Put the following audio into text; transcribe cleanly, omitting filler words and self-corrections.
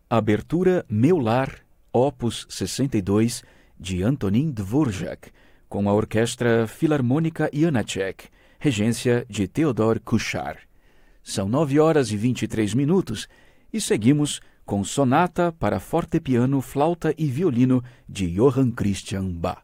Abertura Meu Lar, Opus 62, de Antonín Dvorak, com a Orquestra Filarmônica Janáček, regência de Theodor Kuchar. São 9h23 e seguimos com Sonata para fortepiano, flauta e violino de Johann Christian Bach.